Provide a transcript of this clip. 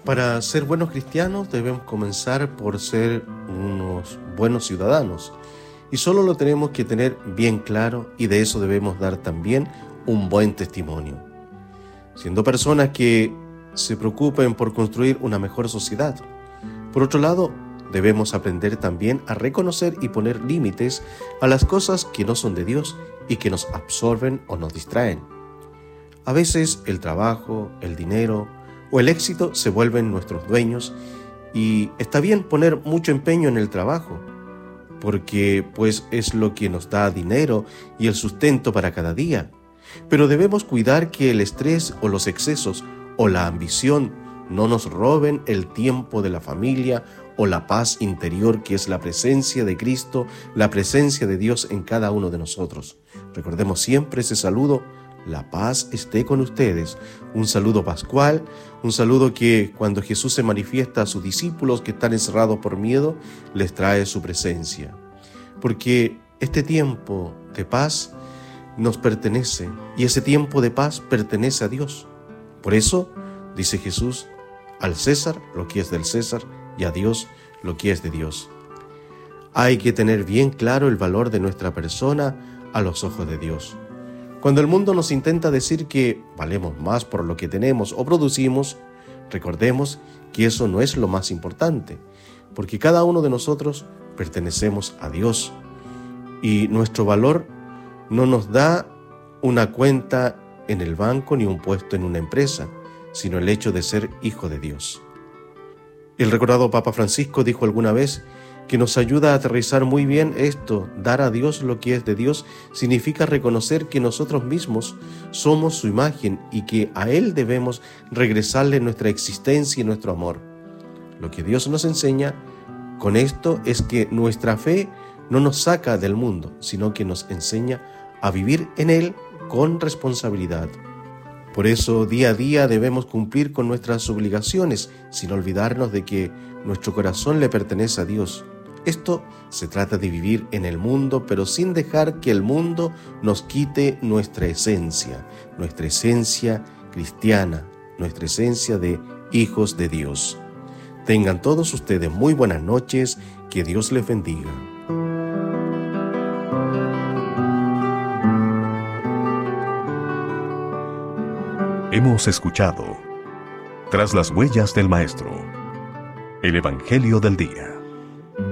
Para ser buenos cristianos debemos comenzar por ser unos buenos ciudadanos. Y solo lo tenemos que tener bien claro, y de eso debemos dar también un buen testimonio. Siendo personas que se preocupen por construir una mejor sociedad. Por otro lado, debemos aprender también a reconocer y poner límites a las cosas que no son de Dios y que nos absorben o nos distraen. A veces el trabajo, el dinero o el éxito se vuelven nuestros dueños, y está bien poner mucho empeño en el trabajo, porque pues es lo que nos da dinero y el sustento para cada día. Pero debemos cuidar que el estrés o los excesos o la ambición no nos roben el tiempo de la familia o la paz interior, que es la presencia de Cristo, la presencia de Dios en cada uno de nosotros. Recordemos siempre ese saludo: la paz esté con ustedes. Un saludo pascual, un saludo que cuando Jesús se manifiesta a sus discípulos que están encerrados por miedo, les trae su presencia. Porque este tiempo de paz nos pertenece, y ese tiempo de paz pertenece a Dios. Por eso, dice Jesús, al César lo que es del César y a Dios lo que es de Dios. Hay que tener bien claro el valor de nuestra persona a los ojos de Dios. Cuando el mundo nos intenta decir que valemos más por lo que tenemos o producimos, recordemos que eso no es lo más importante, porque cada uno de nosotros pertenecemos a Dios, y nuestro valor no nos da una cuenta en el banco ni un puesto en una empresa, sino el hecho de ser hijo de Dios. El recordado Papa Francisco dijo alguna vez que nos ayuda a aterrizar muy bien esto: dar a Dios lo que es de Dios significa reconocer que nosotros mismos somos su imagen y que a Él debemos regresarle nuestra existencia y nuestro amor. Lo que Dios nos enseña con esto es que nuestra fe no nos saca del mundo, sino que nos enseña a vivir en Él con responsabilidad. Por eso, día a día debemos cumplir con nuestras obligaciones, sin olvidarnos de que nuestro corazón le pertenece a Dios. Esto se trata de vivir en el mundo, pero sin dejar que el mundo nos quite nuestra esencia cristiana, nuestra esencia de hijos de Dios. Tengan todos ustedes muy buenas noches, que Dios les bendiga. Hemos escuchado Tras las huellas del Maestro, el Evangelio del Día.